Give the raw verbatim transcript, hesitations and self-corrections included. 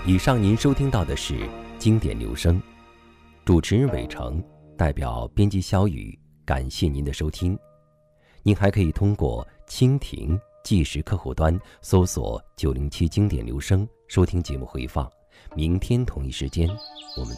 以上您收听到的是经典留声，主持人伟成，代表编辑小雨，感谢您的收听。您还可以通过蜻蜓即时客户端搜索九零七经典留声收听节目回放。明天同一时间我们